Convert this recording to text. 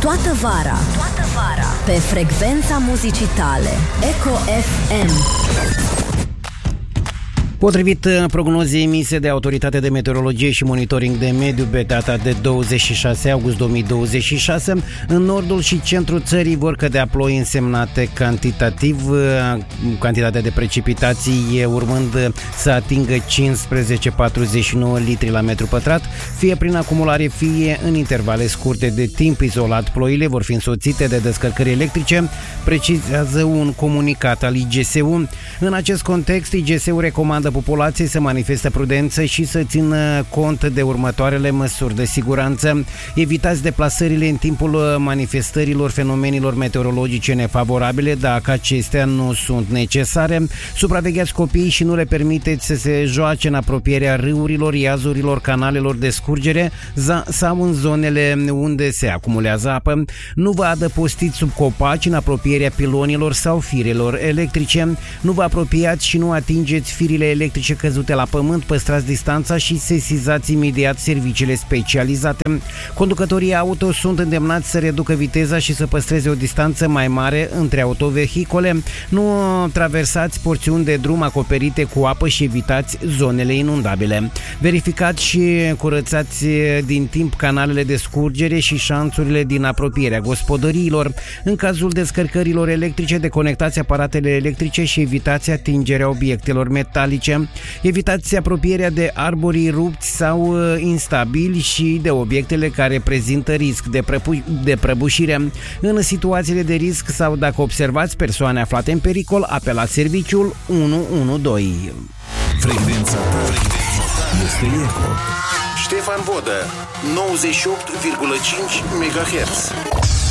Toată vara pe frecvența muzicii tale Eco FM. Potrivit prognozei emise de Autoritatea de Meteorologie și Monitoring de Mediu pe data de 26 august 2026, în nordul și centrul țării vor cădea ploi însemnate cantitativ, cantitatea de precipitații urmând să atingă 15,49 litri la metru pătrat, fie prin acumulare, fie în intervale scurte de timp izolat. Ploile vor fi însoțite de descărcări electrice, precizează un comunicat al IGSU. În acest context, IGSU recomandă populației să manifeste prudență și să țină cont de următoarele măsuri de siguranță. Evitați deplasările în timpul manifestărilor fenomenilor meteorologice nefavorabile dacă acestea nu sunt necesare. Supravegheați copiii și nu le permiteți să se joace în apropierea râurilor, iazurilor, canalelor de scurgere sau în zonele unde se acumulează apă. Nu vă adăpostiți sub copaci în apropierea pilonilor sau firelor electrice. Nu vă apropiați și nu atingeți firile electrice căzute la pământ, păstrați distanța și sesizați imediat serviciile specializate. Conducătorii auto sunt îndemnați să reducă viteza și să păstreze o distanță mai mare între autovehicole. Nu traversați porțiuni de drum acoperite cu apă și evitați zonele inundabile. Verificați și curățați din timp canalele de scurgere și șanțurile din apropierea gospodăriilor. În cazul descărcărilor electrice, deconectați aparatele electrice și evitați atingerea obiectelor metalice. Evitați apropierea de arborii rupți sau instabili și de obiectele care prezintă risc de prăbușire. În situațiile de risc sau dacă observați persoane aflate în pericol, apelați serviciul 112. Frecvența ta este Eco. Ștefan Vodă, 98,5 MHz.